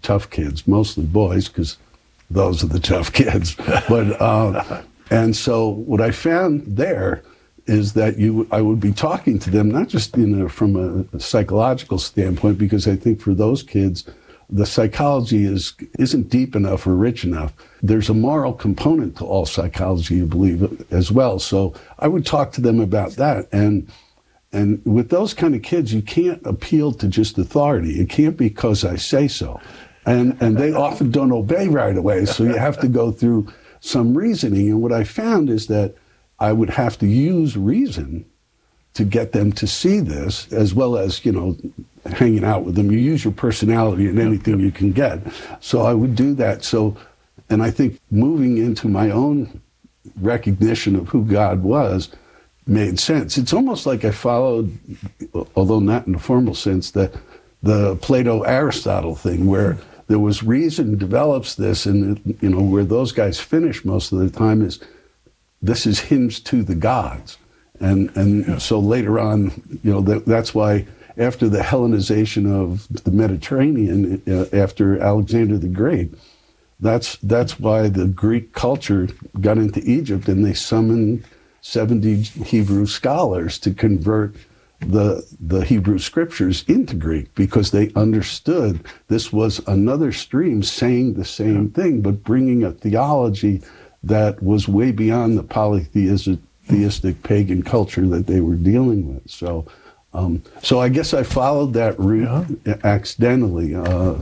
tough kids, mostly boys, because those are the tough kids. But and so what I found there is that I would be talking to them, not just from a psychological standpoint, because I think for those kids, the psychology isn't deep enough or rich enough. There's a moral component to all psychology, I believe, as well. So I would talk to them about that. And with those kind of kids, you can't appeal to just authority. It can't be because I say so. And they often don't obey right away, so you have to go through some reasoning. And what I found is that I would have to use reason to get them to see this, as well as, hanging out with them. You use your personality in anything you can get. So I would do that. And I think moving into my own recognition of who God was made sense. It's almost like I followed, although not in a formal sense, the Plato-Aristotle thing, where there was reason develops this, and where those guys finish most of the time is this is hinged to the gods. And so later on, that's why after the Hellenization of the Mediterranean, after Alexander the Great, that's why the Greek culture got into Egypt, and they summoned 70 Hebrew scholars to convert the Hebrew scriptures into Greek, because they understood this was another stream saying the same thing, but bringing a theology that was way beyond the polytheistic pagan culture that they were dealing with. So I guess I followed that route accidentally,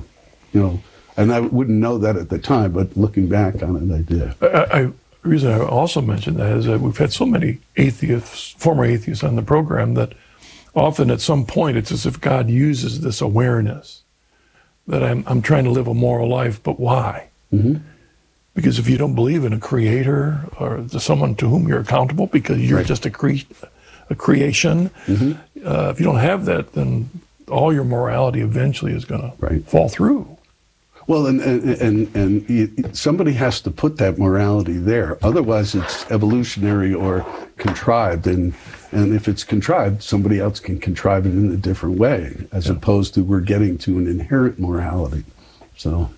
and I wouldn't know that at the time, but looking back on it, I did. The reason I also mentioned that is that we've had so many former atheists on the program, that often at some point it's as if God uses this awareness that I'm trying to live a moral life, but why? Mm-hmm. Because if you don't believe in a creator or someone to whom you're accountable, because you're just a creation, mm-hmm. If you don't have that, then all your morality eventually is going to fall through. Well, and somebody has to put that morality there. Otherwise, it's evolutionary or contrived. And if it's contrived, somebody else can contrive it in a different way, as opposed to we're getting to an inherent morality. So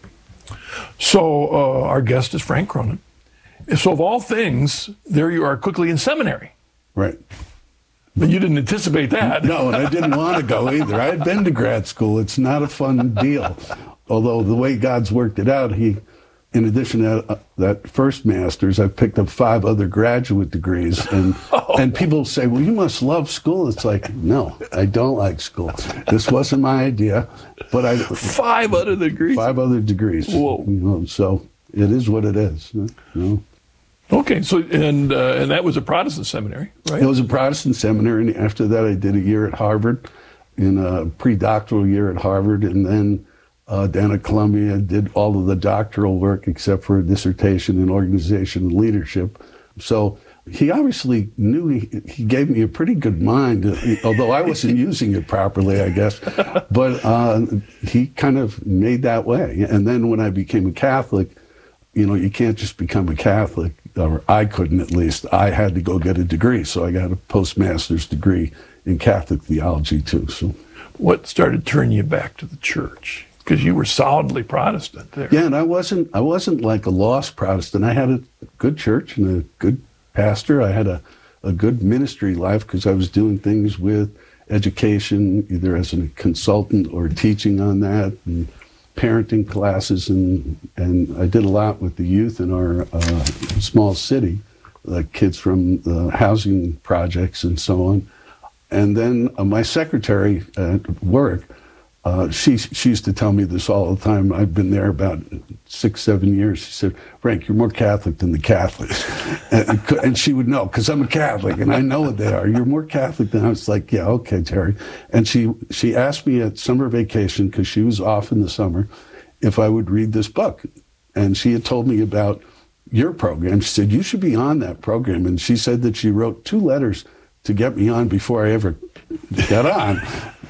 our guest is Frank Cronin. So of all things, there you are quickly in seminary. Right. But you didn't anticipate that. No, and I didn't want to go either. I had been to grad school. It's not a fun deal. Although the way God's worked it out, in addition to that first master's, I picked up 5 other graduate degrees. And people say, well, you must love school. It's like, no, I don't like school. This wasn't my idea. But 5 other degrees? 5 other degrees. Whoa. So it is what it is. Okay, so and that was a Protestant seminary, right? It was a Protestant seminary, and after that I did a year at Harvard, in a pre-doctoral year at Harvard, and then down at Columbia, did all of the doctoral work except for a dissertation in organization and leadership. So he obviously knew he gave me a pretty good mind, although I wasn't using it properly, I guess. But he kind of made that way. And then when I became a Catholic, you can't just become a Catholic, or I couldn't at least. I had to go get a degree, so I got a postmaster's degree in Catholic theology too. So, what started turning you back to the church? Because you were solidly Protestant there. Yeah, and I wasn't like a lost Protestant. I had a good church and a good pastor. I had a good ministry life because I was doing things with education, either as a consultant or teaching on that, and parenting classes, and I did a lot with the youth in our small city, like kids from the housing projects and so on. And then my secretary at work, she used to tell me this all the time. I've been there about 6-7 years. She said, Frank, you're more Catholic than the Catholics. And she would know, because I'm a Catholic, and I know what they are. You're more Catholic than I was like, yeah, okay, Terry. And she asked me at summer vacation, because she was off in the summer, if I would read this book. And she had told me about your program. She said, you should be on that program. And she said that she wrote 2 letters to get me on before I ever got on.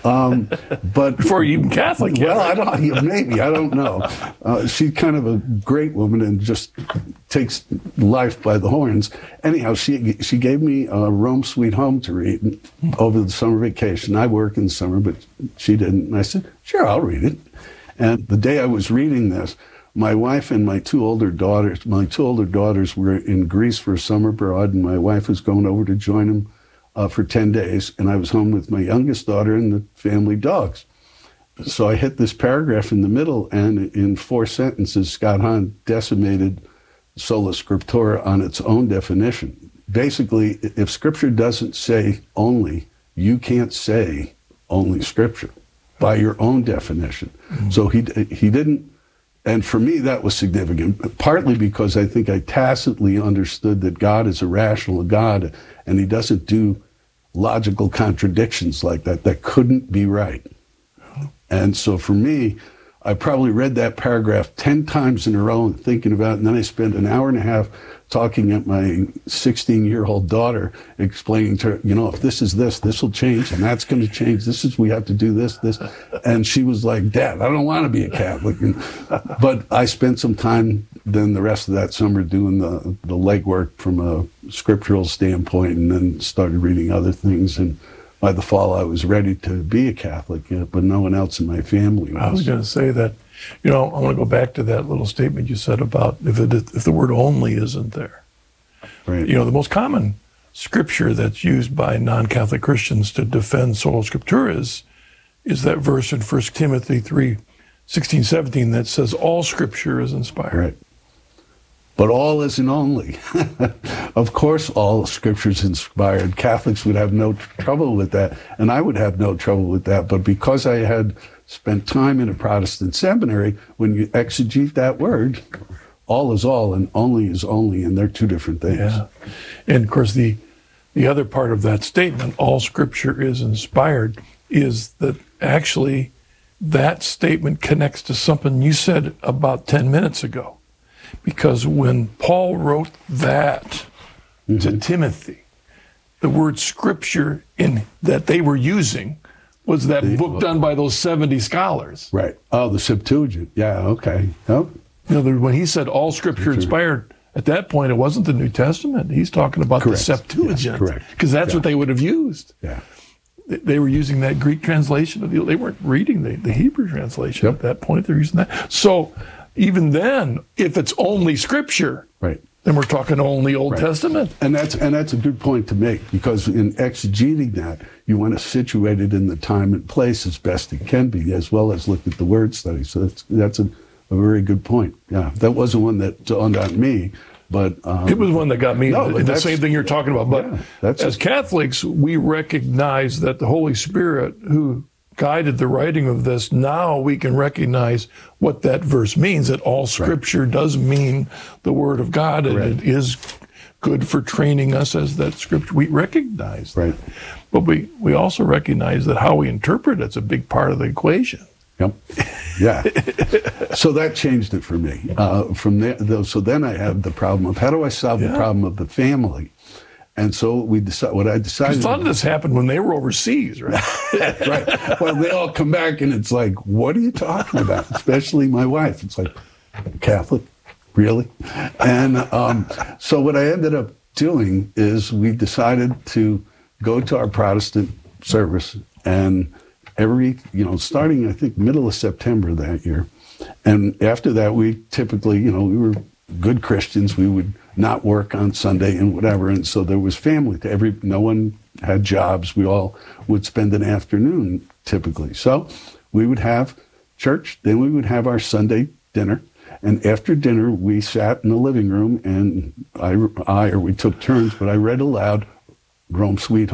But before you even Catholic, well, I don't know. She's kind of a great woman and just takes life by the horns. Anyhow, she gave me Rome Sweet Home to read over the summer vacation. I work in the summer, but she didn't. And I said, sure, I'll read it. And the day I was reading this, my wife and my two older daughters were in Greece for a summer abroad, and my wife was going over to join them for 10 days, and I was home with my youngest daughter and the family dogs. So I hit this paragraph in the middle, and in 4 sentences, Scott Hahn decimated sola scriptura on its own definition. Basically, if Scripture doesn't say only, you can't say only Scripture by your own definition. Mm-hmm. So he didn't, and for me that was significant, partly because I think I tacitly understood that God is a rational God, and he doesn't do logical contradictions like that. That couldn't be right. And so for me, I probably read that paragraph 10 times in a row and thinking about it, and then I spent an hour and a half talking at my 16-year-old daughter, explaining to her, if this is this will change, and that's going to change. We have to do this. And she was like, Dad, I don't want to be a Catholic. But I spent some time then the rest of that summer doing the legwork from a scriptural standpoint, and then started reading other things. And by the fall, I was ready to be a Catholic, but no one else in my family was. I was going to say that, I want to go back to that little statement you said about if the word only isn't there. Right. The most common scripture that's used by non-Catholic Christians to defend sola scriptura is that verse in 1 Timothy 3:16-17 that says all scripture is inspired. Right. But all isn't only. Of course, all Scripture is inspired. Catholics would have no trouble with that, and I would have no trouble with that. But because I had spent time in a Protestant seminary, when you exegete that word, all is all and only is only, and they're two different things. Yeah. And of course, the other part of that statement, all Scripture is inspired, is that actually that statement connects to something you said about 10 minutes ago. Because when Paul wrote that to Timothy, the word scripture that they were using was that book done by those 70 scholars. Right. Oh, the Septuagint. Yeah, okay. Oh. When he said all scripture inspired, at that point it wasn't the New Testament. He's talking about the Septuagint. Yeah, correct. Because that's what they would have used. Yeah. They were using that Greek translation. They weren't reading the Hebrew translation at that point. They're using that. So even then, if it's only Scripture, right, then we're talking only Old Testament. And that's a good point to make, because in exegeting that, you want to situate it in the time and place as best it can be, as well as look at the word study. So that's a very good point. Yeah, that wasn't one that dawned on me, but it was one that got me. The same thing you're talking about. But as Catholics, we recognize that the Holy Spirit, who guided the writing of this, now we can recognize what that verse means, that all Scripture does mean the Word of God, and it is good for training us as that Scripture. We recognize that. But we also recognize that how we interpret it's a big part of the equation. Yep. Yeah. So that changed it for me. From there, so then I had the problem of how do I solve the problem of the family? And so what I decided. Because a lot of this happened when they were overseas, right? Right. Well, they all come back and it's like, what are you talking about? Especially my wife. It's like, Catholic? Really? And so what I ended up doing is we decided to go to our Protestant service, and starting I think middle of September that year. And after that, we typically, we were good Christians. We would not work on Sunday and whatever. And so there was family. No one had jobs. We all would spend an afternoon typically. So we would have church, then we would have our Sunday dinner. And after dinner, we sat in the living room, and we took turns, but I read aloud Rome Sweet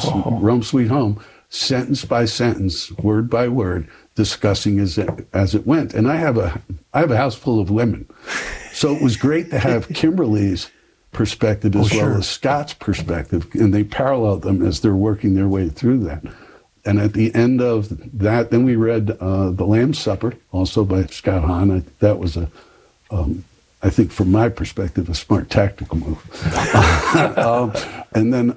Home, sentence by sentence, word by word, discussing as it went. And I have a house full of women. So it was great to have Kimberly's perspective as well as Scott's perspective, and they paralleled them as they're working their way through that. And at the end of that, then we read The Lamb's Supper, also by Scott Hahn. That was I think from my perspective, a smart tactical move. And then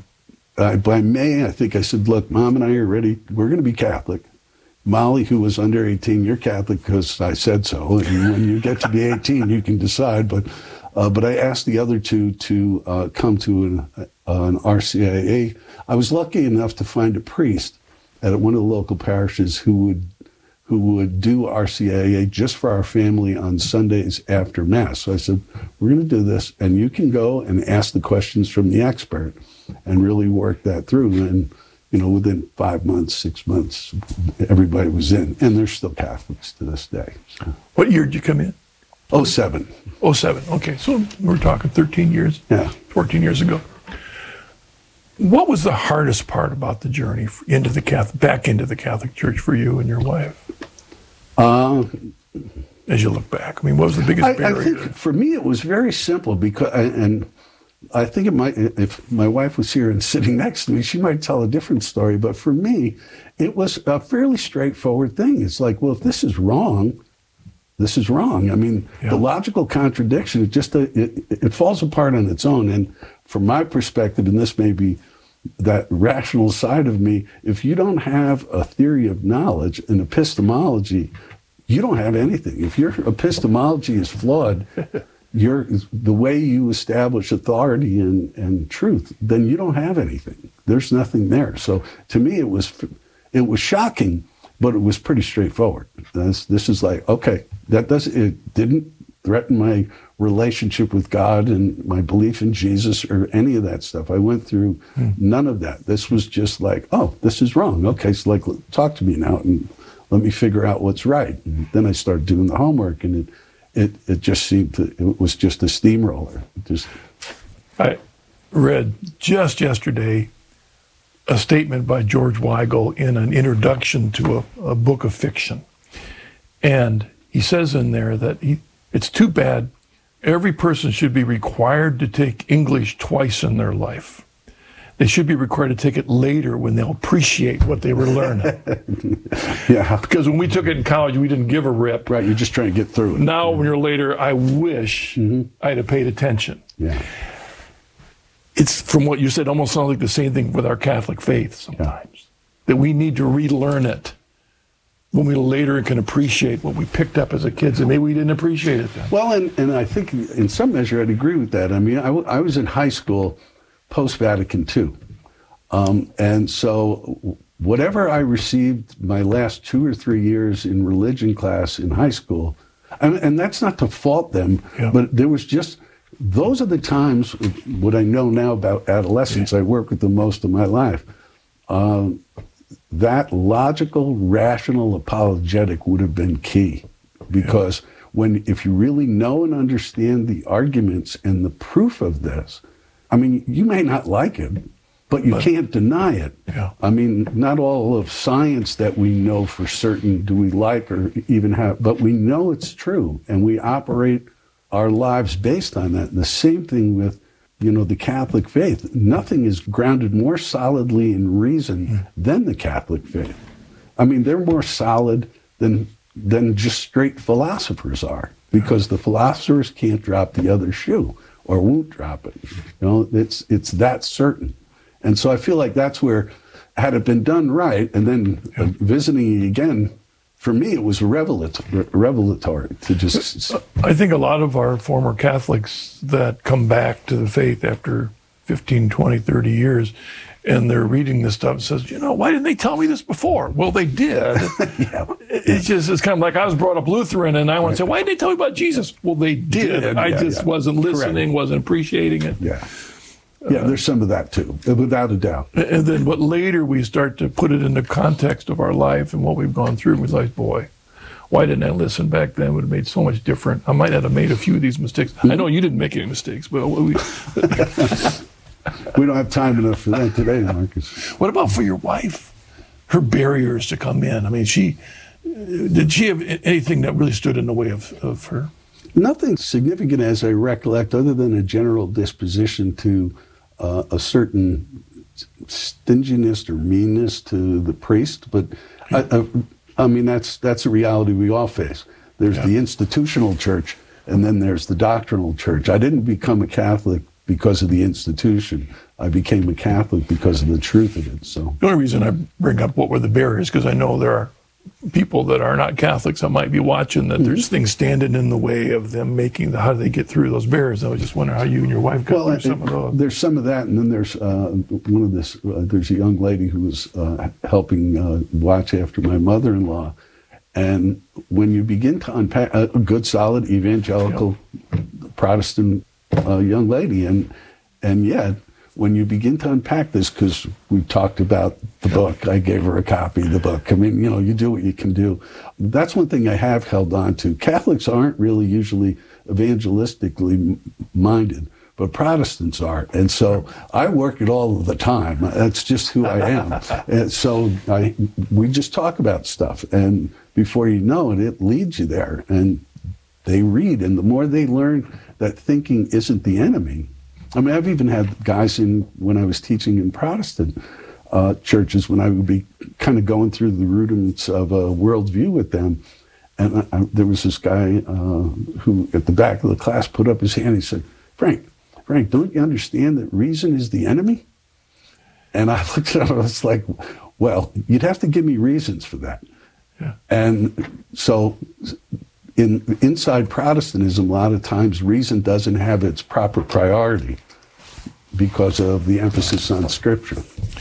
by May, I think I said, look, Mom and I are ready. We're going to be Catholic. Molly, who was under 18, you're Catholic because I said so. And when you get to be 18, you can decide. But I asked the other two to come to an RCIA. I was lucky enough to find a priest at one of the local parishes who who would do RCIA just for our family on Sundays after Mass. So I said, we're going to do this, and you can go and ask the questions from the expert and really work that through. And, within 5 months, 6 months, everybody was in. And they're still Catholics to this day. So. What year did you come in? 07. 07. Okay, so we're talking 13 years, Yeah. 14 years ago. What was the hardest part about the journey back into the Catholic Church for you and your wife? As you look back, what was the biggest barrier? I think for me it was very simple because, and I think it might, if my wife was here and sitting next to me, she might tell a different story. But for me, it was a fairly straightforward thing. It's like, well, if this is wrong, this is wrong. The logical contradiction, it falls apart on its own. And from my perspective, and this may be that rational side of me, if you don't have a theory of knowledge and epistemology, you don't have anything. If your epistemology is flawed, the way you establish authority and truth, then you don't have anything. There's nothing there. So to me, it was shocking, but it was pretty straightforward. This is like, okay, it didn't threaten my relationship with God and my belief in Jesus or any of that stuff. I went through none of that. This was just like, oh, this is wrong. Okay, so talk to me now and let me figure out what's right. And then I started doing the homework, and it just seemed it was just a steamroller. I read just yesterday a statement by George Weigel in an introduction to a book of fiction. And he says in there that it's too bad every person should be required to take English twice in their life. They should be required to take it later when they'll appreciate what they were learning. Yeah. Because when we took it in college, we didn't give a rip. Right, you're just trying to get through it. Now, when you're later, I wish I'd have paid attention. Yeah. It's, from what you said, almost sounds like the same thing with our Catholic faith sometimes. Yeah. That we need to relearn it when we later can appreciate what we picked up as a kids, and maybe we didn't appreciate it then. Well, and I think in some measure I'd agree with that. I was in high school post-Vatican II. And so whatever I received my last 2 or 3 years in religion class in high school, and that's not to fault them, but there was just, those are the times, what I know now about adolescence, I work with them most of my life, that logical, rational, apologetic would have been key. Because if you really know and understand the arguments and the proof of this, you may not like it, but you can't deny it. Yeah. Not all of science that we know for certain do we like or even have, but we know it's true, and we operate our lives based on that. And the same thing with, the Catholic faith. Nothing is grounded more solidly in reason than the Catholic faith. They're more solid than just straight philosophers are, because the philosophers can't drop the other shoe or won't drop it. It's that certain. And so I feel like that's where, had it been done right, and then visiting again, for me, it was revelatory to just... I think a lot of our former Catholics that come back to the faith after 15, 20, 30 years, and they're reading this stuff and says, why didn't they tell me this before? Well, they did. It's kind of like I was brought up Lutheran, and I want to say, why didn't they tell me about Jesus? Well, they did. I just wasn't listening, wasn't appreciating it. Yeah, there's some of that too, without a doubt. And then, but later we start to put it in the context of our life and what we've gone through. We're like, boy, why didn't I listen back then? It would have made so much different. I might have made a few of these mistakes. I know you didn't make any mistakes, but we don't have time enough for that today, Marcus. What about for your wife? Her barriers to come in. Did she have anything that really stood in the way of her? Nothing significant as I recollect, other than a general disposition to a certain stinginess or meanness to the priest. But that's a reality we all face. There's the institutional church, and then there's the doctrinal church. I didn't become a Catholic because of the institution. I became a Catholic because of the truth of it. So the only reason I bring up what were the barriers, because I know there are people that are not Catholics that might be watching, that there's things standing in the way of them how do they get through those barriers? I was just wondering how you and your wife got through some of those. There's some of that, and then there's there's a young lady who was helping watch after my mother-in-law, And when you begin to unpack a good, solid evangelical Protestant young lady, and yet when you begin to unpack this, because we talked about the book, I gave her a copy of the book. I mean, you do what you can do. That's one thing I have held on to. Catholics aren't really usually evangelistically minded, but Protestants are. And so I work it all the time. That's just who I am. And so we just talk about stuff. And before you know it, it leads you there. And they read. And the more they learn that thinking isn't the enemy. I mean, I've even had guys when I was teaching in Protestant churches, when I would be kind of going through the rudiments of a worldview with them. And there was this guy who at the back of the class put up his hand. He said, Frank, don't you understand that reason is the enemy? And I looked at him, I was like, well, you'd have to give me reasons for that. Yeah. And so inside Protestantism, a lot of times reason doesn't have its proper priority because of the emphasis on Scripture.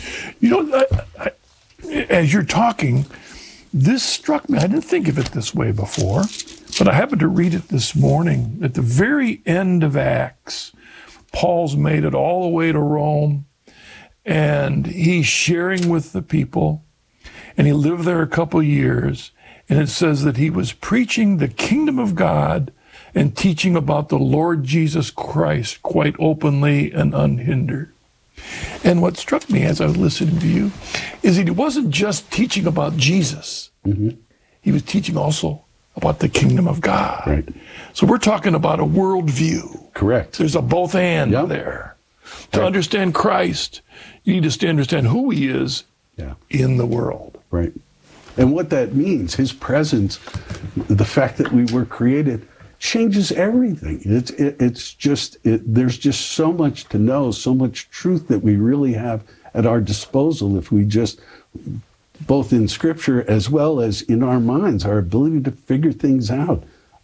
As you're talking, this struck me. I didn't think of it this way before, but I happened to read it this morning. At the very end of Acts, Paul's made it all the way to Rome, and he's sharing with the people, and he lived there a couple years, and it says that he was preaching the kingdom of God and teaching about the Lord Jesus Christ quite openly and unhindered. And what struck me as I was listening to you is that he wasn't just teaching about Jesus. Mm-hmm. He was teaching also about the kingdom of God. Right. So we're talking about a worldview. Correct. There's a both and there. To understand Christ, you need to understand who he is in the world. Right. And what that means, his presence, the fact that we were created, changes everything. There's just so much to know, so much truth that we really have at our disposal if we just, both in Scripture as well as in our minds, our ability to figure things out.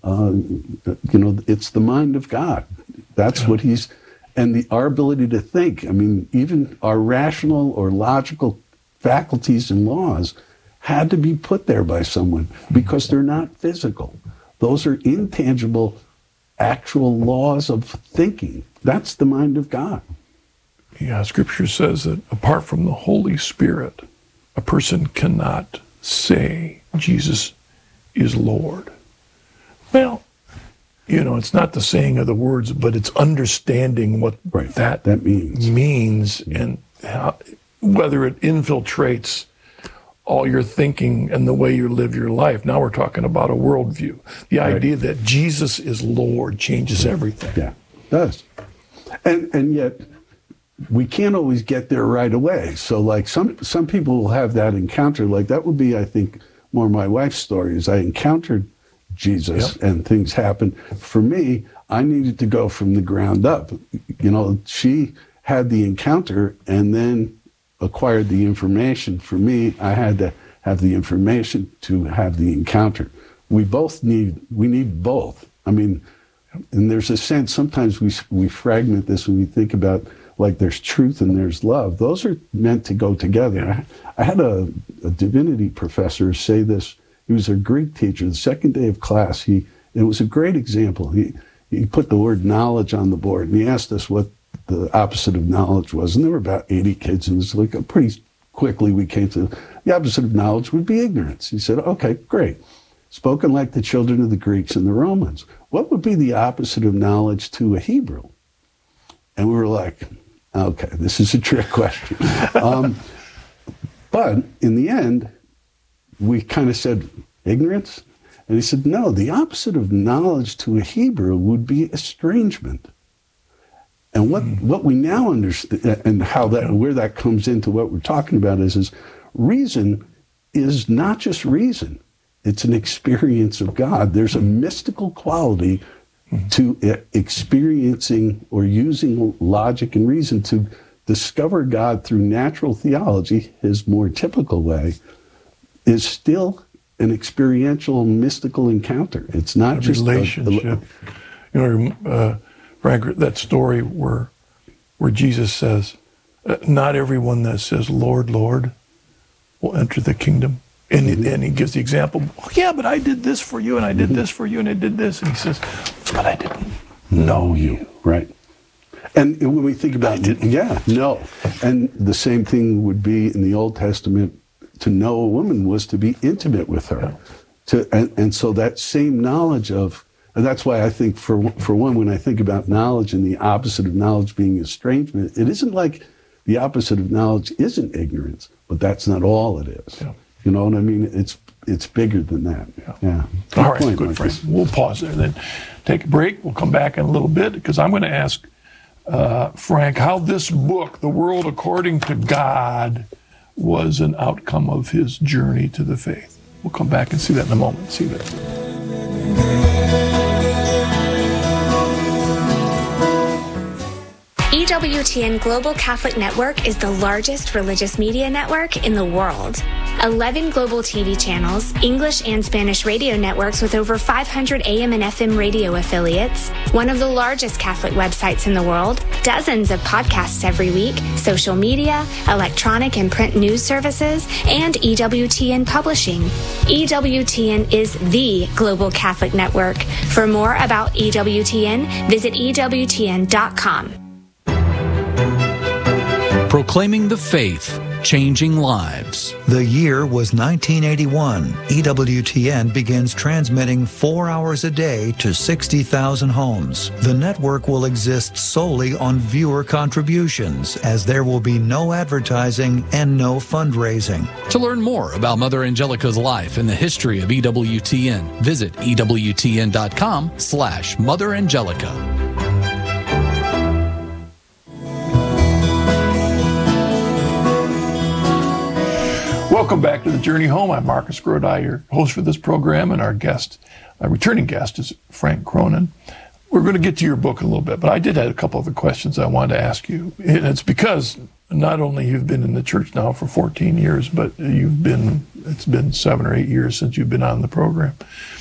It's the mind of God. That's what and our ability to think. I mean, even our rational or logical faculties and laws had to be put there by someone because they're not physical. Those are intangible, actual laws of thinking. That's the mind of God. Yeah, Scripture says that apart from the Holy Spirit, a person cannot say Jesus is Lord. Well, it's not the saying of the words, but it's understanding what that means and how, whether it infiltrates all your thinking and the way you live your life. Now we're talking about a worldview. The idea that Jesus is Lord changes everything. Yeah, it does. And yet, we can't always get there right away. So like some people will have that encounter. Like that would be, I think, more my wife's story is I encountered Jesus and things happened. For me, I needed to go from the ground up. She had the encounter and then acquired the information. For me, I had to have the information to have the encounter. We need both. I mean, and there's a sense, sometimes we fragment this when we think about like there's truth and there's love. Those are meant to go together. I had a divinity professor say this. He was a Greek teacher. The second day of class, it was a great example. He put the word knowledge on the board, and he asked us what the opposite of knowledge was. And there were about 80 kids, and it's like pretty quickly we came to the opposite of knowledge would be ignorance. He said, okay, great. Spoken like the children of the Greeks and the Romans. What would be the opposite of knowledge to a Hebrew? And we were like, okay, this is a trick question. But in the end, we kind of said ignorance. And he said, no, the opposite of knowledge to a Hebrew would be estrangement. And what we now understand and where that comes into what we're talking about is reason is not just reason. It's an experience of God. There's a mystical quality to experiencing or using logic and reason to discover God through natural theology, his more typical way, is still an experiential, mystical encounter. It's not just relationship. Frank, that story where Jesus says, not everyone that says, Lord, Lord, will enter the kingdom. And he gives the example, oh, yeah, but I did this for you, and I did this for you, and I did this. And he says, but I didn't know you. Right. And when we think about it, no. And the same thing would be in the Old Testament. To know a woman was to be intimate with her. And so that same knowledge of, and that's why I think for one, when I think about knowledge and the opposite of knowledge being estrangement, it isn't like the opposite of knowledge isn't ignorance, but that's not all it is. Yeah. You know what I mean? It's bigger than that. Yeah. All right, good friend. We'll pause there then. Take a break. We'll come back in a little bit because I'm going to ask Frank how this book, The World According to God, was an outcome of his journey to the faith. We'll come back and see that in a moment. See that. EWTN Global Catholic Network is the largest religious media network in the world. 11 global TV channels, English and Spanish radio networks with over 500 AM and FM radio affiliates, one of the largest Catholic websites in the world, dozens of podcasts every week, social media, electronic and print news services, and EWTN Publishing. EWTN is the global Catholic network. For more about EWTN, visit EWTN.com. Proclaiming the faith, changing lives. The year was 1981. EWTN begins transmitting 4 hours a day to 60,000 homes. The network will exist solely on viewer contributions, as there will be no advertising and no fundraising. To learn more about Mother Angelica's life and the history of EWTN, visit EWTN.com/Mother Angelica. Welcome back to The Journey Home. I'm Marcus Grodi, your host for this program, and our guest, returning guest, is Frank Cronin. We're going to get to your book in a little bit, but I did have a couple of the questions I wanted to ask you. And it's because not only you've been in the church now for 14 years, but it's been 7 or 8 years since you've been on the program.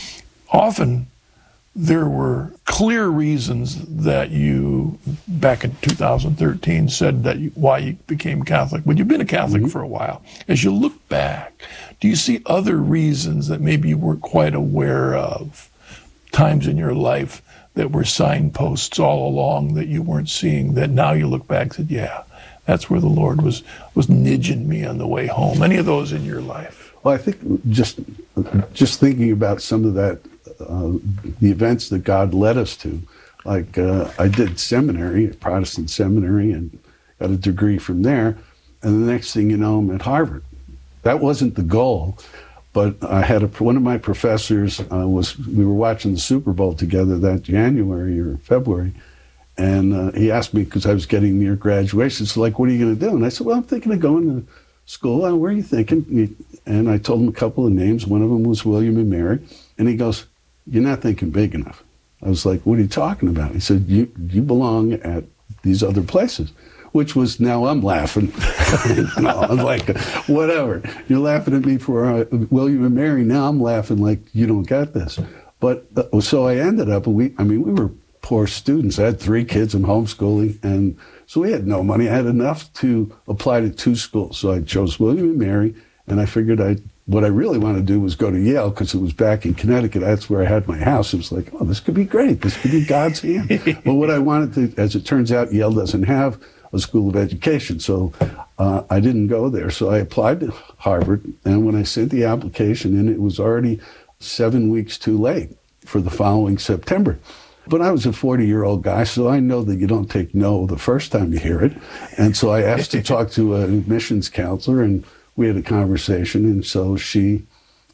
Often there were clear reasons that you, back in 2013, said that why you became Catholic. But you've been a Catholic for a while. As you look back, do you see other reasons that maybe you weren't quite aware of, times in your life that were signposts all along that you weren't seeing, that now you look back and said, yeah, that's where the Lord was nudging me on the way home? Any of those in your life? Well, I think just thinking about some of that, the events that God led us to, like I did seminary, Protestant seminary, and got a degree from there. And the next thing you know, I'm at Harvard. That wasn't the goal, but I had one of my professors we were watching the Super Bowl together that January or February, and he asked me, because I was getting near graduation, so like, what are you going to do? And I said, well, I'm thinking of going to school. Where are you thinking? And I told him a couple of names. One of them was William and Mary. And he goes, you're not thinking big enough. I was like, what are you talking about? He said, you belong at these other places, which was, now I'm laughing. I'm like, whatever. You're laughing at me for William and Mary. Now I'm laughing like you don't get this. But so I ended up, we were poor students. I had 3 kids in homeschooling, and so we had no money. I had enough to apply to 2 schools. So I chose William and Mary, and I figured what I really wanted to do was go to Yale, because it was back in Connecticut. That's where I had my house. It was like, oh, this could be great. This could be God's hand. But what I wanted to, as it turns out, Yale doesn't have a school of education. So I didn't go there. So I applied to Harvard. And when I sent the application in, it was already 7 weeks too late for the following September. But I was a 40-year-old guy, so I know that you don't take no the first time you hear it. And so I asked to talk to a admissions counselor, and we had a conversation. And so she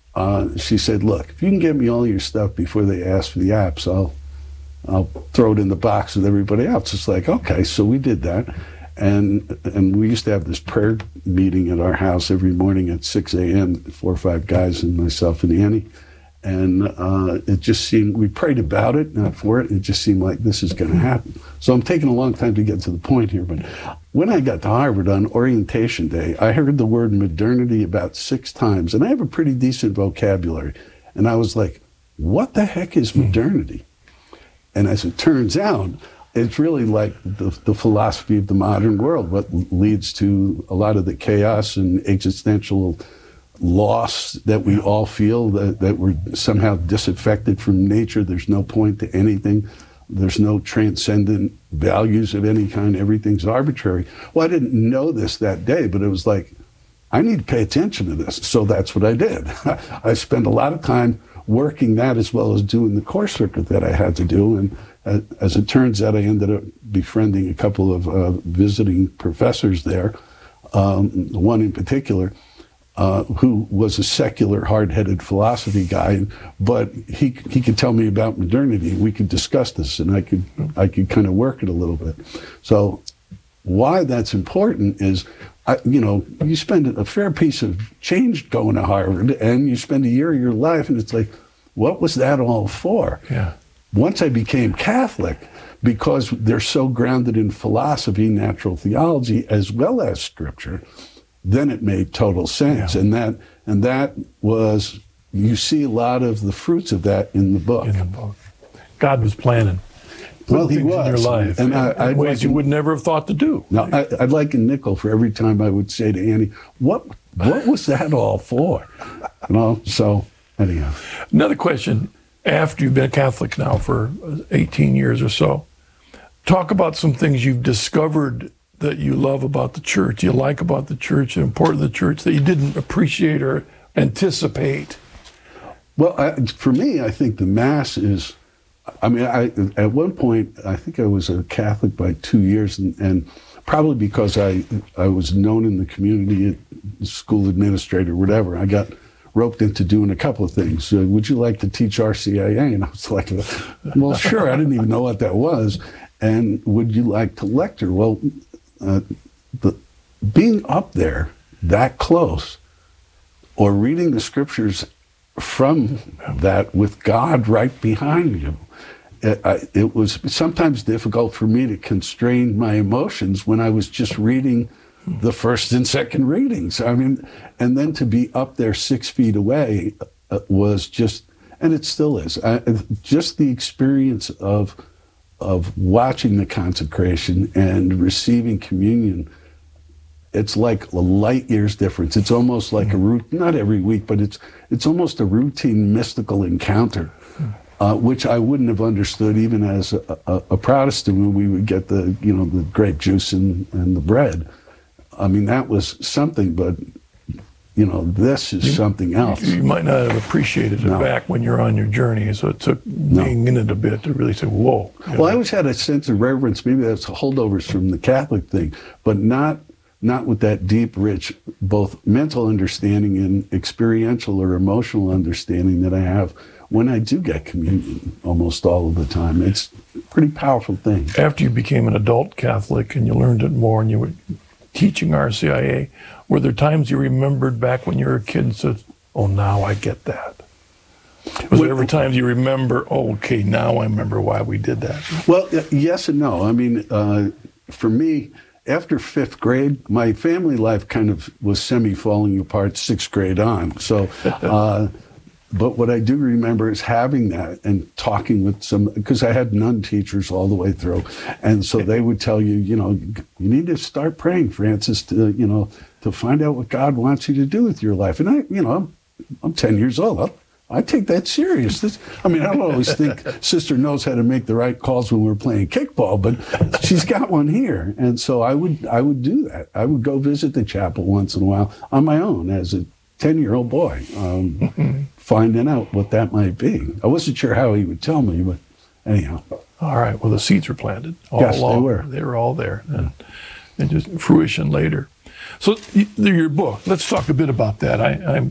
said, look, if you can get me all your stuff before they ask for the apps, I'll throw it in the box with everybody else. It's like, okay, so we did that. And we used to have this prayer meeting at our house every morning at 6 a.m., 4 or 5 guys and myself and Annie. And it just seemed, we prayed about it, not for it. It just seemed like this is going to happen. So I'm taking a long time to get to the point here. But when I got to Harvard on orientation day, I heard the word modernity about 6 times. And I have a pretty decent vocabulary. And I was like, what the heck is modernity? And as it turns out, it's really like the philosophy of the modern world, what leads to a lot of the chaos and existential loss that we all feel, that we're somehow disaffected from nature. There's no point to anything. There's no transcendent values of any kind. Everything's arbitrary. Well, I didn't know this that day, but it was like, I need to pay attention to this. So that's what I did. I spent a lot of time working that as well as doing the coursework that I had to do. And as it turns out, I ended up befriending a couple of visiting professors there, one in particular, who was a secular, hard-headed philosophy guy, but he could tell me about modernity. We could discuss this, and I could kind of work it a little bit. So why that's important is, you spend a fair piece of change going to Harvard, and you spend a year of your life, and it's like, what was that all for? Yeah. Once I became Catholic, because they're so grounded in philosophy, natural theology, as well as Scripture, then it made total sense. Yeah. And that was, you see a lot of the fruits of that in the book. God was planning. Well, he things was. in your life, and in ways you would never have thought to do. Now, I'd like a nickel for every time I would say to Annie, what was that all for? So anyhow. Another question, after you've been a Catholic now for 18 years or so, talk about some things you've discovered that you love about the church, you like about the church, the importance of the church, that you didn't appreciate or anticipate. Well, for me, I think the Mass is, at one point, I think I was a Catholic by 2 years, and probably because I was known in the community, school administrator, whatever, I got roped into doing a couple of things. Would you like to teach RCIA? And I was like, well, sure. I didn't even know what that was. And would you like to lecture? Well, being up there that close, or reading the Scriptures from that with God right behind you, it was sometimes difficult for me to constrain my emotions when I was just reading the first and second readings. And then to be up there 6 feet away was just, and it still is, just the experience of watching the consecration and receiving communion. It's like a light years difference. It's almost like not every week, but it's almost a routine mystical encounter, which I wouldn't have understood even as a Protestant when we would get the grape juice and the bread. That was something, but this is something else. You might not have appreciated it back when you're on your journey, so it took being in it a bit to really say, whoa. Well, I always had a sense of reverence. Maybe that's holdovers from the Catholic thing, but not with that deep, rich, both mental understanding and experiential or emotional understanding that I have when I do get communion almost all of the time. It's a pretty powerful thing. After you became an adult Catholic and you learned it more and you were teaching RCIA, were there times you remembered back when you were a kid and said, oh, now I get that? Was there ever times you remember, oh, okay, now I remember why we did that? Well, yes and no. For me, after 5th grade, my family life kind of was semi-falling apart 6th grade on. So, but what I do remember is having that and talking with because I had nun teachers all the way through. And so they would tell you, you need to start praying, Francis, to find out what God wants you to do with your life. And I'm 10 years old. I take that serious. I don't always think Sister knows how to make the right calls when we're playing kickball, but she's got one here. And so I would do that. I would go visit the chapel once in a while on my own as a 10-year-old boy, finding out what that might be. I wasn't sure how he would tell me, but anyhow. All right. Well, the seeds were planted all yes, along. They were. They were all there, and just fruition later. So your book, let's talk a bit about that.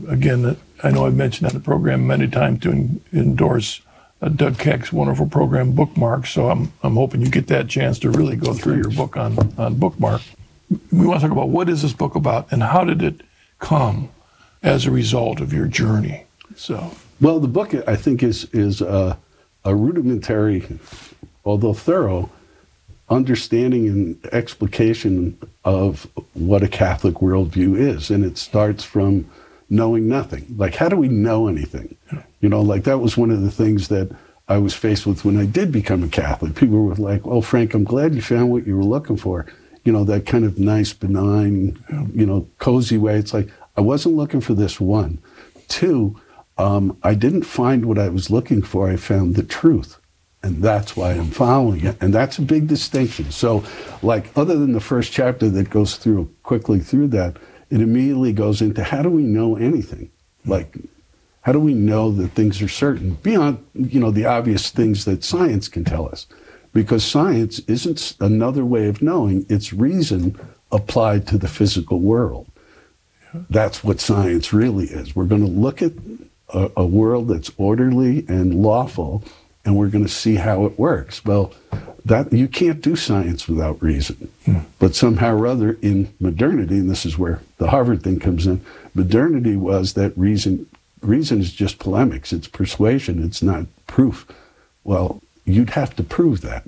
I know I've mentioned on the program many times to endorse Doug Keck's wonderful program, Bookmark. So I'm hoping you get that chance to really go through your book on Bookmark. We want to talk about what is this book about and how did it come as a result of your journey. So, well, the book I think is a rudimentary, although thorough, understanding and explication of what a Catholic worldview is, and it starts from knowing nothing. Like, how do we know anything? That was one of the things that I was faced with when I did become a Catholic. People were like, "Oh, Frank, I'm glad you found what you were looking for." That kind of nice, benign, cozy way. It's like, I wasn't looking for this, one. Two, I didn't find what I was looking for. I found the truth. And that's why I'm following it. And that's a big distinction. So, like, other than the first chapter that goes through quickly through that, it immediately goes into how do we know anything? Like, how do we know that things are certain beyond, the obvious things that science can tell us? Because science isn't another way of knowing. It's reason applied to the physical world. That's what science really is. We're going to look at a world that's orderly and lawful, and we're going to see how it works. Well, that you can't do science without reason. But somehow or other in modernity, and this is where the Harvard thing comes in, modernity was that reason is just polemics. It's persuasion. It's not proof. Well, you'd have to prove that.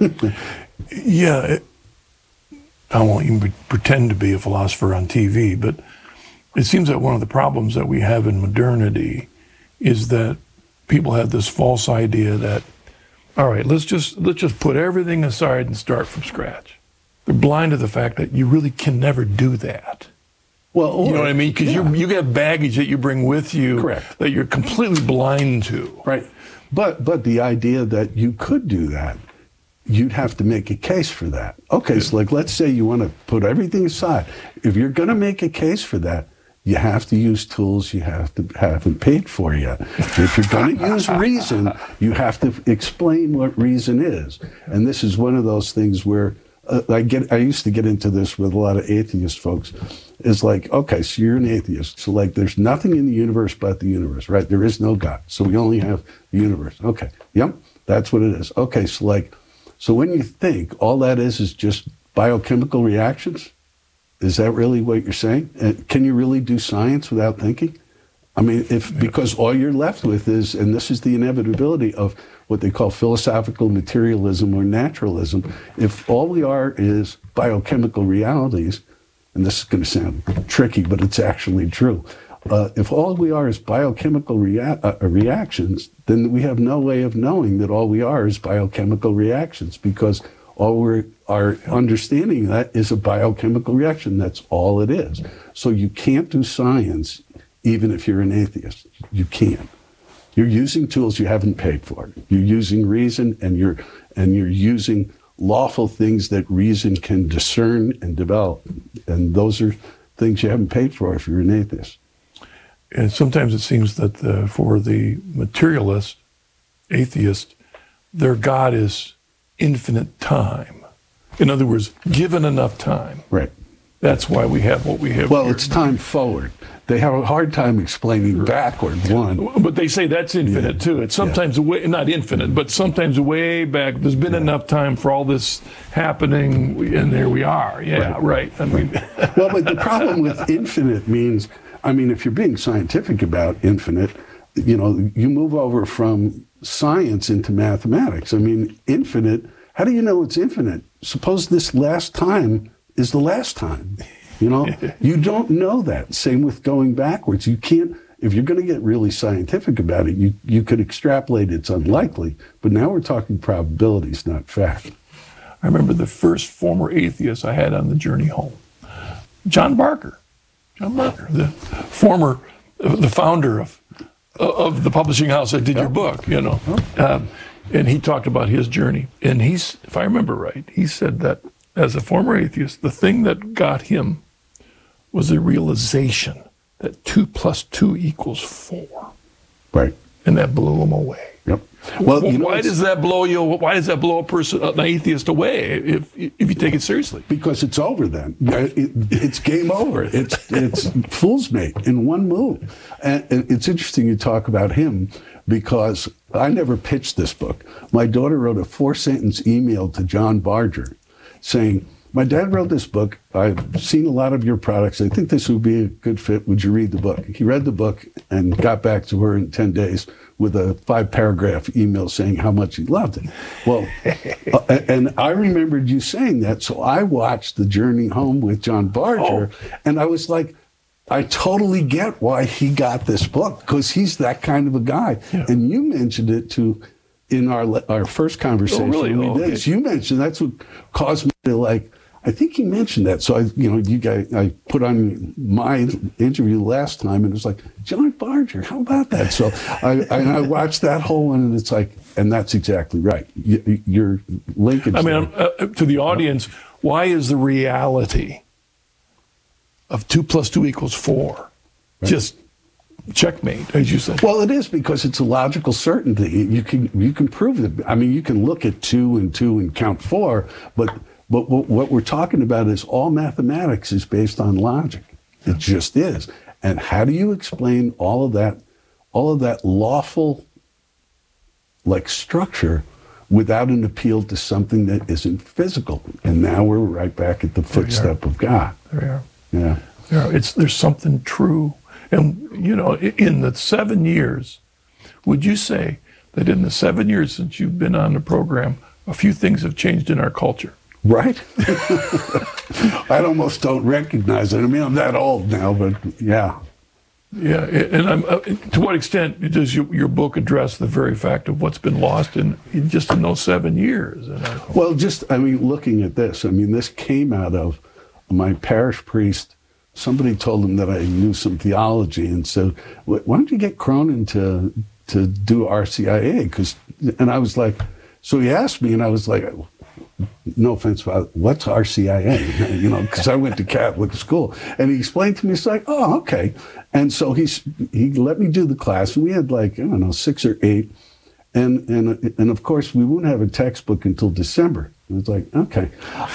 Yeah. I won't even pretend to be a philosopher on TV, but it seems that one of the problems that we have in modernity is that people have this false idea that, all right, let's just put everything aside and start from scratch. They're blind to the fact that you really can never do that. Well, you know what I mean? Because you have baggage that you bring with you. Correct. That you're completely blind to. Right. But the idea that you could do that, you'd have to make a case for that. Okay, so like let's say you want to put everything aside. If you're going to make a case for that, you have to use tools you haven't paid for yet. If you're going to use reason, you have to explain what reason is. And this is one of those things where I used to get into this with a lot of atheist folks. It's like, okay, so you're an atheist. So like there's nothing in the universe but the universe, right? There is no God. So we only have the universe. Okay, yep, that's what it is. Okay, so when you think all that is just biochemical reactions, is that really what you're saying? Can you really do science without thinking? I mean, because all you're left with is, and this is the inevitability of what they call philosophical materialism or naturalism, if all we are is biochemical realities, and this is going to sound tricky, but it's actually true. If all we are is biochemical reactions, then we have no way of knowing that all we are is biochemical reactions, because our understanding of that is a biochemical reaction. That's all it is. So you can't do science even if you're an atheist. You can't. You're using tools you haven't paid for. You're using reason, and you're using lawful things that reason can discern and develop. And those are things you haven't paid for if you're an atheist. And sometimes it seems that for the materialist, atheist, their God is infinite time. In other words, given enough time. Right. That's why we have what we have. Well, here. it's time forward. They have a hard time explaining backward, one. But they say that's infinite, too. It's sometimes not infinite, but sometimes way back. There's been enough time for all this happening, and there we are. Yeah, right. I mean, well, but the problem with infinite means, I mean, if you're being scientific about infinite, you move over from science into mathematics. I mean, infinite, how do you know it's infinite? Suppose this last time is the last time. You don't know that. Same with going backwards. You can't, if you're going to get really scientific about it, you could extrapolate it's unlikely, but now we're talking probabilities, not fact. I remember the first former atheist I had on the journey home, John Barker, the founder of the publishing house that did your book, and he talked about his journey. And if I remember right, he said that as a former atheist, the thing that got him was the realization that 2 + 2 = 4. Right. And that blew him away. Yep. Well, why does that blow you? Why does that blow an atheist away if you take it seriously? Because it's over then. It's game over. It's fool's mate in one move. And it's interesting you talk about him, because I never pitched this book. My daughter wrote a 4-sentence email to John Barger saying, "My dad wrote this book. I've seen a lot of your products. I think this would be a good fit. Would you read the book?" He read the book and got back to her in 10 days with a 5-paragraph email saying how much he loved it. Well, and I remembered you saying that, so I watched The Journey Home with John Barger, and I was like, I totally get why he got this book, because he's that kind of a guy. Yeah. And you mentioned it too in our first conversation. Oh, really? You mentioned that's what caused me to I think he mentioned that. So I put on my interview last time, and it was like, John Barger, how about that? So I watched that whole one, and it's like, and that's exactly right. Your linkage. I mean, to the audience, why is the reality of 2 + 2 = 4 just checkmate, as you said? Well, it is, because it's a logical certainty. You can prove it. I mean, you can look at 2 and 2 and count 4, but what we're talking about is all mathematics is based on logic. It just is. And how do you explain all of that lawful, like, structure without an appeal to something that isn't physical? And now we're right back at the footstep of God. There we are. Yeah. There's something true. And, in the 7 years, would you say that in the 7 years since you've been on the program, a few things have changed in our culture? Right? I almost don't recognize it. I mean, I'm that old now, but yeah. Yeah, and to what extent does your book address the very fact of what's been lost in those 7 years? Well, looking at this, this came out of my parish priest. Somebody told him that I knew some theology and said, why don't you get Cronin to do RCIA? And I was like, so he asked me, and I was like, no offense, Father, what's RCIA? Because I went to Catholic school. And he explained to me, it's like, oh, okay. And so he let me do the class, and we had 6 or 8. And of course, we wouldn't have a textbook until December. It was like, okay.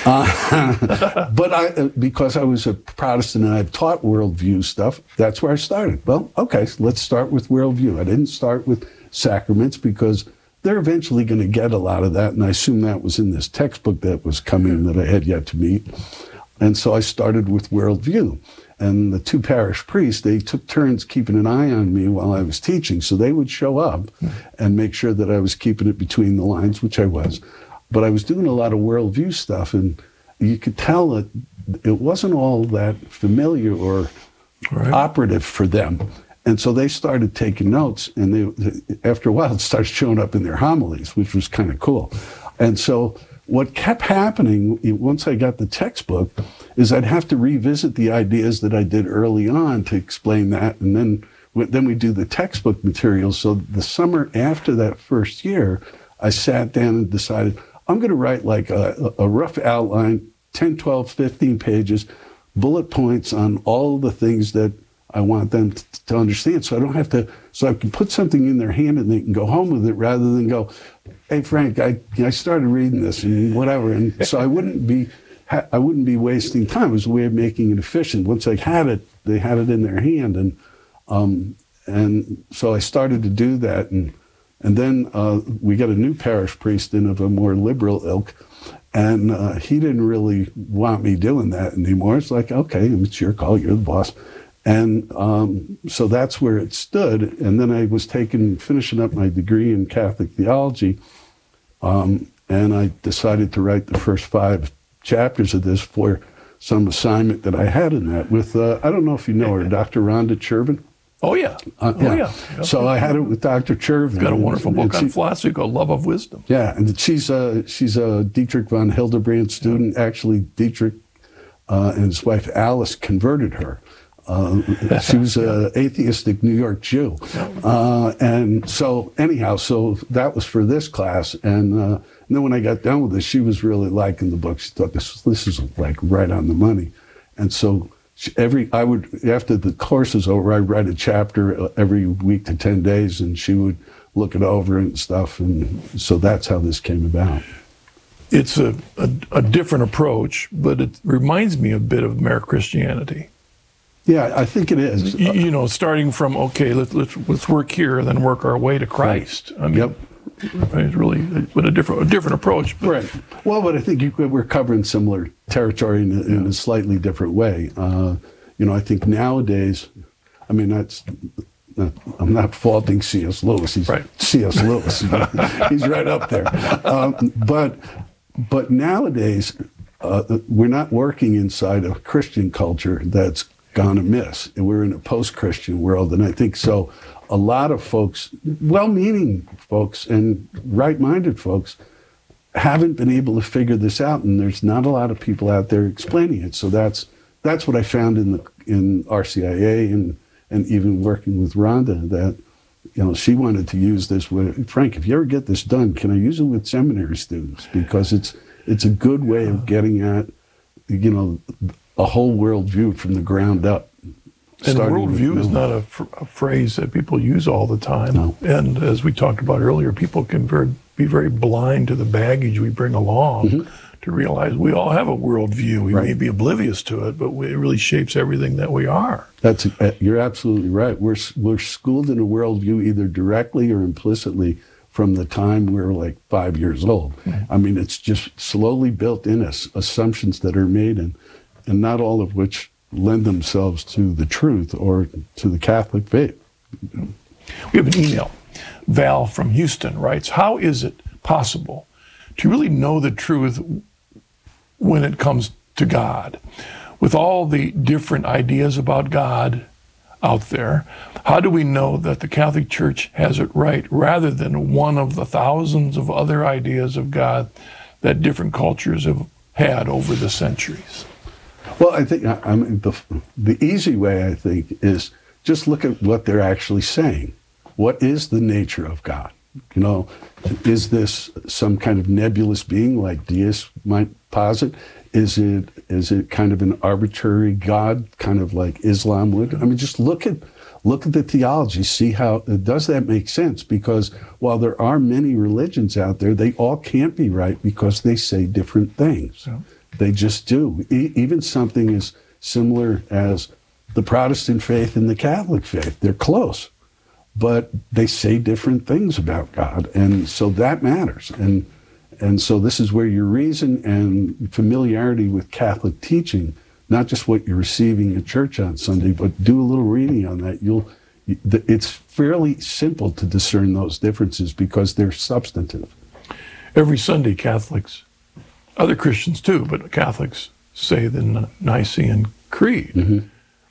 But because I was a Protestant and I've taught worldview stuff, that's where I started. Well, okay, so let's start with worldview. I didn't start with sacraments because they're eventually going to get a lot of that. And I assume that was in this textbook that was coming that I had yet to meet. And so I started with worldview. And the 2 parish priests, they took turns keeping an eye on me while I was teaching. So they would show up and make sure that I was keeping it between the lines, which I was. But I was doing a lot of worldview stuff, and you could tell that it wasn't all that familiar or operative for them. And so they started taking notes, and after a while it started showing up in their homilies, which was kind of cool. And so what kept happening once I got the textbook is I'd have to revisit the ideas that I did early on to explain that, and then we do the textbook materials. So the summer after that first year, I sat down and decided I'm going to write like a rough outline, 10, 12, 15 pages, bullet points on all the things that I want them to understand. So I don't have to, so I can put something in their hand and they can go home with it rather than go, hey, Frank, I started reading this and whatever. And so I wouldn't be wasting time. It was a way of making it efficient. Once I had it, they had it in their hand. And so I started to do that. And then we got a new parish priest in of a more liberal ilk, and he didn't really want me doing that anymore. It's like, okay, it's your call, you're the boss. And so that's where it stood. And then I was finishing up my degree in Catholic theology, and I decided to write the first 5 chapters of this for some assignment that I had in that with, I don't know if you know her, Dr. Rhonda Chervin. Oh, yeah. Yeah. So I had it with Dr. Chervin. Got a wonderful book on philosophy called Love of Wisdom. Yeah, and she's a Dietrich von Hildebrand student. Actually, Dietrich and his wife Alice converted her. She was an atheistic New York Jew. And so anyhow, so that was for this class. And then when I got done with it, she was really liking the book. She thought this is like right on the money. And so after the course was over, I'd write a chapter every week to 10 days, and she would look it over and stuff. And so that's how this came about. It's a different approach, but it reminds me a bit of Mere Christianity. Yeah, I think it is. Starting from, okay, let's work here and then work our way to Christ. Right. Yep. It's really but a different approach. But. Right. Well, but I think we're covering similar territory in a slightly different way. I think nowadays, I'm not faulting C.S. Lewis. He's right. C.S. Lewis. He's right up there. But nowadays, we're not working inside a Christian culture that's gone amiss. And we're in a post-Christian world, and I think so. A lot of folks, well-meaning folks and right-minded folks, haven't been able to figure this out, and there's not a lot of people out there explaining it. So that's what I found in RCIA and even working with Rhonda, that she wanted to use this with Frank. If you ever get this done, can I use it with seminary students? Because it's a good way of getting at a whole worldview from the ground up. And worldview is not a phrase that people use all the time. No. And as we talked about earlier, people can be very blind to the baggage we bring along to realize we all have a worldview. We may be oblivious to it, but it really shapes everything that we are. You're absolutely right. We're schooled in a worldview either directly or implicitly from the time we were like 5 years old. I mean, it's just slowly built in us, assumptions that are made, and not all of which lend themselves to the truth or to the Catholic faith. We have an email. Val from Houston writes, how is it possible to really know the truth when it comes to God? With all the different ideas about God out there, how do we know that the Catholic Church has it right rather than one of the thousands of other ideas of God that different cultures have had over the centuries? Well, I think the easy way, I think, is just look at what they're actually saying. What is the nature of God? Is this some kind of nebulous being like deists might posit? Is it kind of an arbitrary God, kind of like Islam would? I mean, just look at the theology, see how does that make sense? Because while there are many religions out there, they all can't be right because they say different things. Yeah. They just do. Even something as similar as the Protestant faith and the Catholic faith, they're close, but they say different things about God, and so that matters. And so this is where your reason and familiarity with Catholic teaching, not just what you're receiving at church on Sunday, but do a little reading on that. It's fairly simple to discern those differences because they're substantive. Every Sunday, Catholics, other Christians too, but Catholics say the Nicene Creed.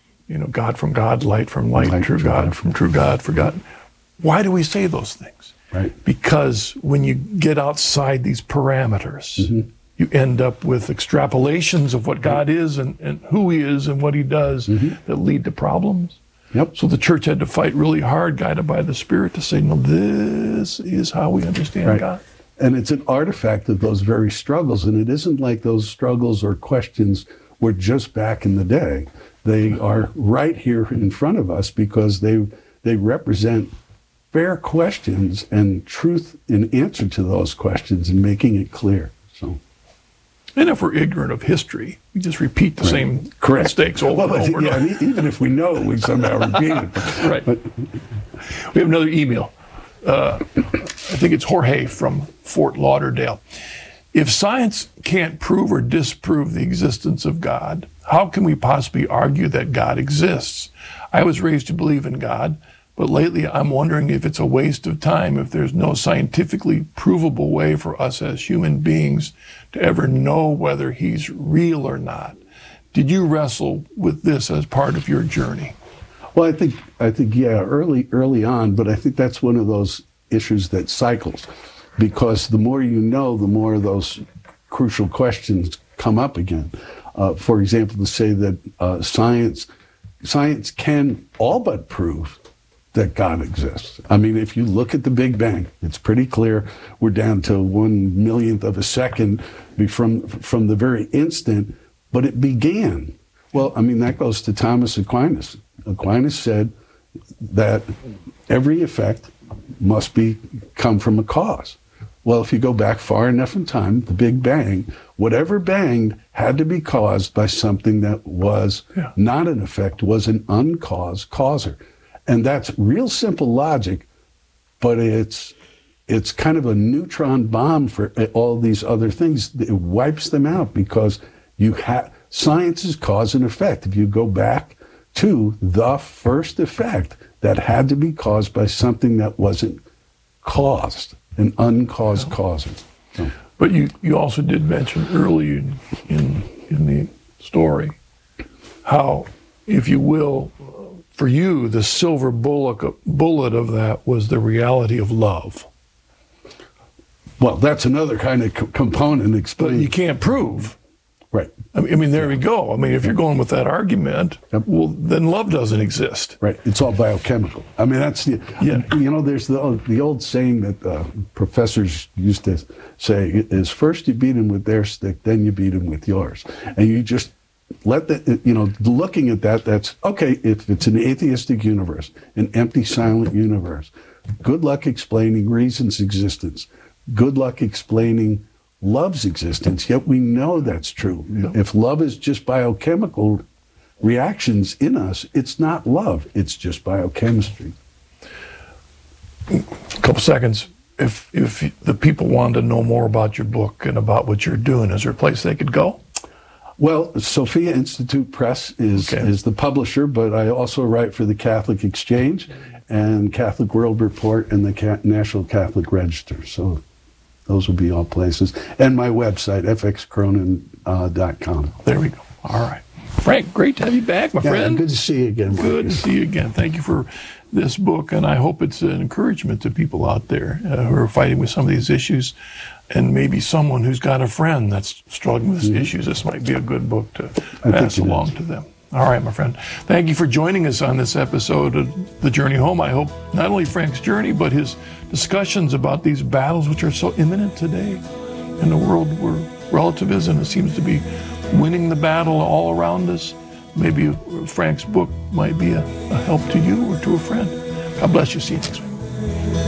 God from God, light from light, true God from true God, forgotten. Why do we say those things? Right. Because when you get outside these parameters, you end up with extrapolations of what God is and who he is and what he does that lead to problems. Yep. So the church had to fight really hard, guided by the Spirit, to say, no, this is how we understand God. And it's an artifact of those very struggles, and it isn't like those struggles or questions were just back in the day. They are right here in front of us because they represent fair questions and truth in answer to those questions and making it clear. So, and if we're ignorant of history, we just repeat the same mistakes over and over. Yeah, even if we know it, we somehow repeat it. Right. We have another email. I think it's Jorge from Fort Lauderdale. If science can't prove or disprove the existence of God, how can we possibly argue that God exists? I was raised to believe in God, but lately I'm wondering if it's a waste of time if there's no scientifically provable way for us as human beings to ever know whether he's real or not. Did you wrestle with this as part of your journey? Well, I think early on, but I think that's one of those issues that cycles, because the more you know, the more those crucial questions come up again. For example, to say that science can all but prove that God exists. I mean, if you look at the Big Bang, it's pretty clear we're down to 1/1,000,000th of a second from the very instant, but it began. Well, I mean, that goes to Thomas Aquinas. Aquinas said that every effect must come from a cause. Well, if you go back far enough in time, the Big Bang, whatever banged had to be caused by something that was not an effect, was an uncaused causer. And that's real simple logic, but it's kind of a neutron bomb for all these other things. It wipes them out because science is cause and effect. If you go back to the first effect, that had to be caused by something that wasn't caused, an uncaused causer. So. But you also did mention early in the story how, if you will, for you, the silver bullet of that was the reality of love. Well, that's another kind of component But explaining. you can't prove. Right. I mean, there we go. I mean, if you're going with that argument, Yep. well, then love doesn't exist. Right. It's all biochemical. I mean, that's the, Yeah. you know, there's the old saying that professors used to say is first you beat them with their stick, then you beat them with yours. And you just let the, you know, looking at that, that's okay. If it's an atheistic universe, an empty, silent universe, good luck explaining reason's existence. Good luck explaining love's existence, yet we know that's true. If love is just biochemical reactions in us, it's not love, it's just biochemistry. A couple seconds. If the people wanted to know more about your book and about what you're doing, is there a place they could go? Well, Sophia Institute Press is the publisher, but I also write for the Catholic Exchange and Catholic World Report and the National Catholic Register. So those will be all places. And my website, fxcronin.com. There we go. All right. Frank, great to have you back, my friend. Good to see you again, Marcus. Good to see you again. Thank you for this book, and I hope it's an encouragement to people out there who are fighting with some of these issues, and maybe someone who's got a friend that's struggling with these issues. This might be a good book to pass along to them. All right, my friend. Thank you for joining us on this episode of The Journey Home. I hope not only Frank's journey, but his discussions about these battles which are so imminent today in a world where relativism seems to be winning the battle all around us. Maybe Frank's book might be a help to you or to a friend. God bless you. See you next week.